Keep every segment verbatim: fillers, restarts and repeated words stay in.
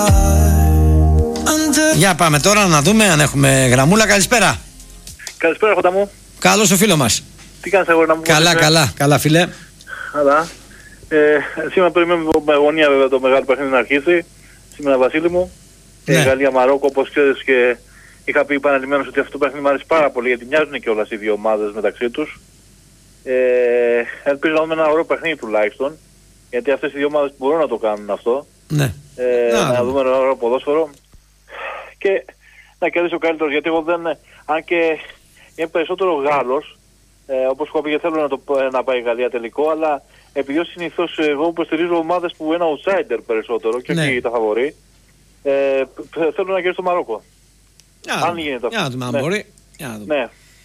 Για πάμε τώρα να δούμε αν έχουμε γραμμούλα. Καλησπέρα. Καλησπέρα, Χωτά μου. Καλώς ο φίλο μας. Τι κάνεις, αγόρι να μου? Καλά, καλά, καλά, φίλε. Καλά. Ε, σήμερα περιμένουμε με αγωνία βέβαια το μεγάλο παιχνίδι να αρχίσει. Σήμερα, Βασίλη μου. Ναι. Ε, Γαλλία-Μαρόκο, όπως ξέρεις, και είχα πει επαναλημμένως ότι αυτό το παιχνίδι μου αρέσει πάρα πολύ, γιατί μοιάζουν κιόλας οι δύο ομάδες μεταξύ τους. Ε, ελπίζω να δούμε ένα ωραίο παιχνίδι τουλάχιστον, γιατί αυτές οι δύο ομάδες μπορούν να το κάνουν αυτό. Ναι. Ε, να, να δούμε ένα ωραίο ποδόσφαιρο και να κερδίσει ο καλύτερος, γιατί εγώ δεν, αν και είμαι περισσότερο Γάλλος, ε, όπως έχω πει, γιατί θέλω να, το, να πάει η Γαλλία τελικό, αλλά επειδή συνήθως εγώ υποστηρίζω ομάδες που είναι outsider περισσότερο και ναι. όχι τα φαβορί, ε, θέλω να κερδίσει το Μαρόκο. Για αν γίνεται αυτό. Για να δούμε αν ναι. μπορεί. Για να δούμε. Ναι.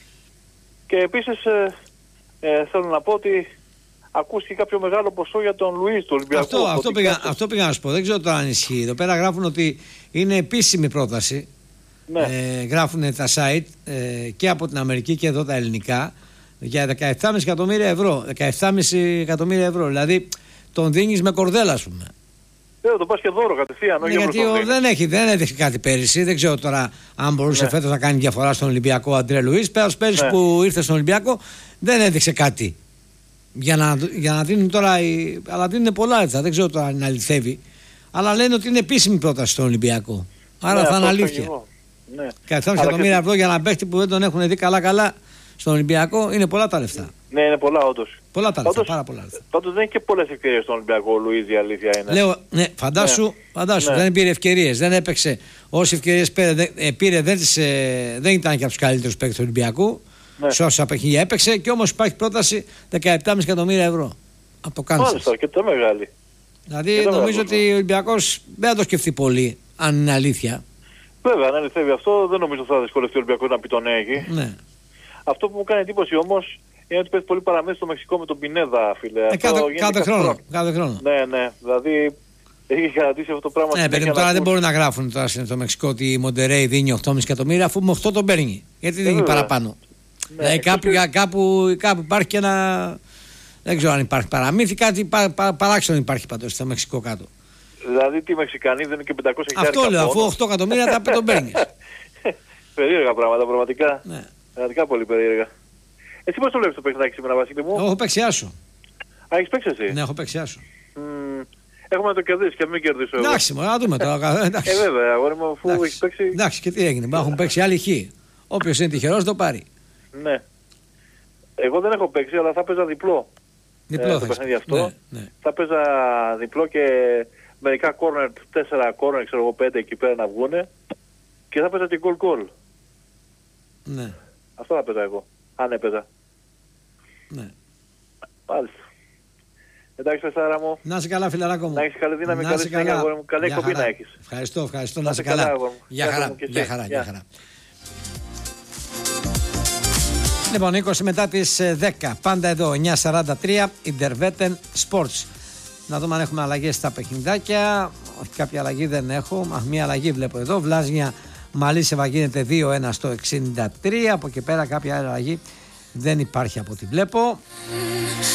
Και επίσης ε, ε, θέλω να πω ότι ακούστηκε κάποιο μεγάλο ποσό για τον Λουίς του Ολυμπιακού. Αυτό, αυτό, πήγα, αυτό πήγα να σου πω. Δεν ξέρω τώρα αν ισχύει. Εδώ πέρα γράφουν ότι είναι επίσημη πρόταση. Ναι. Ε, γράφουν τα site ε, και από την Αμερική και εδώ τα ελληνικά για δεκαεπτά κόμμα πέντε εκατομμύρια ευρώ. δεκαεπτά κόμμα πέντε εκατομμύρια ευρώ. Δηλαδή τον δίνεις με κορδέλα, ας πούμε. Δεν το πας και δώρο κατευθείαν. Ναι, γιατί ο, δεν, έχει, δεν έδειξε κάτι πέρυσι. Δεν ξέρω τώρα αν μπορούσε ναι. φέτος να κάνει διαφορά στον Ολυμπιακό Αντρέ Λουίς. Πέρας πέρυσι ναι. που ήρθε στον Ολυμπιακό δεν έδειξε κάτι. Για να, για να δίνουν τώρα. Οι, αλλά δίνουν πολλά έτσι. Δεν ξέρω τώρα αν αληθεύει. Αλλά λένε ότι είναι επίσημη πρόταση στον Ολυμπιακό. Άρα ναι, θα είναι αλήθεια. Ναι. Κατά εκατομμύρια ευρώ για έναν παίχτη που δεν τον έχουν δει καλά-καλά στον Ολυμπιακό είναι πολλά τα λεφτά. Ναι, είναι πολλά όντως. Πολλά τα λεφτά, πάρα πολλά λεφτά. Πάντως δεν έχει και πολλές ευκαιρίες στον Ολυμπιακό ο Λουίς, η αλήθεια είναι. Λέω, ναι, φαντάσου, ναι. φαντάσου ναι. δεν πήρε ευκαιρίες, δεν έπαιξε. Όσες ευκαιρίες πήρε, δεν, πήρε, δεν, τις, ε, δεν ήταν και από τους καλύτερους παίκτες του Ολυμπιακού. Ναι. Σε όσα παιχνίδια έπαιξε και όμως υπάρχει πρόταση δεκαεπτά κόμμα πέντε εκατομμύρια ευρώ. Από το Κάνσας. Μάλιστα, και το μεγάλη. Δηλαδή νομίζω μεγάλο. Ότι ο Ολυμπιακός δεν θα το σκεφτεί πολύ, αν είναι αλήθεια. Βέβαια, αν αληθεύει αυτό, δεν νομίζω θα δυσκολευτεί ο Ολυμπιακός να πει τον έχει. Ναι. Αυτό που μου κάνει εντύπωση όμως είναι ότι παίζει πολύ παραμέσεις στο Μεξικό με τον Πινέδα, φίλε. Ε, κάθε, κάθε, χρόνο, κάθε χρόνο. Ναι, ναι. Δηλαδή έχει κρατήσει αυτό το πράγμα. Ναι, παιδί, τώρα δεν μπορούν να γράφουν τώρα στο Μεξικό ότι η Μοντερέι δίνει οκτώ κόμμα πέντε εκατομμύρια, αφού με οκτώ τον παίρνει. Γιατί δίνει παραπάνω. Ναι, δηλαδή κάπου, και... κάπου, κάπου υπάρχει και ένα. Δεν ξέρω αν υπάρχει παραμύθι, κάτι πα, πα, παράξενο υπάρχει πάντως στο Μεξικό κάτω. Δηλαδή τι Μεξικανοί δεν είναι και πεντακόσια χιλιάδες. Αυτό λέω, αφού οκτώ εκατομμύρια τα τον παίρνει. Περίεργα πράγματα, πραγματικά. Ναι. Πραγματικά πολύ περίεργα. Εσύ πώς το βλέπεις το παιχνιδάκι σήμερα, Βασίλη μου? Έχω παίξει άσο. Α, έχεις παίξει εσύ? Ναι, έχω παίξει άσο. Mm, έχουμε να το κερδίσει και να μην κερδίσω εγώ. Εντάξει, να δούμε τώρα. Ε, βέβαια, αγόρι μου, αφού έχεις παίξει. Εντάξει, και τι έγινε, έχουν παίξει άλλοι χ. Όποιος είναι τυχερός το πάρει. Ναι. Εγώ δεν έχω παίξει, αλλά θα παίζα διπλό. Διπλό ε, το παιχνίδι αυτό. Ναι, ναι. Θα παίζα διπλό και μερικά κόρνερ, τέσσερα κόρνερ, ξέρω εγώ, πέντε εκεί πέρα να βγούνε. Και θα παίζα και goal goal. Ναι. Αυτό θα παίζα εγώ, αν έπαιζα. Ναι. Μάλιστα. Εντάξει, Πεσάρα μου. Να είσαι καλά, φιλαράκο μου. Να έχεις καλή δύναμη, να καλή συνέχεια, αγόρι μου. Καλή εκπομπή να έχεις. Ευχαριστώ, ευχαριστώ. Να είσαι καλά. καλά για χαρά, για χαρά, για χαρά. Λοιπόν, είκοσι μετά τις δέκα, πάντα εδώ, εννιά σαράντα τρία, Interveten Sports. Να δούμε αν έχουμε αλλαγές στα παιχνιδάκια. Όχι, κάποια αλλαγή δεν έχω. Αχ, μία αλλαγή βλέπω εδώ. Βλάζνια Μαλίσεβα γίνεται δύο ένα στο εξήντα τρία. Από εκεί πέρα κάποια αλλαγή δεν υπάρχει από ό,τι βλέπω.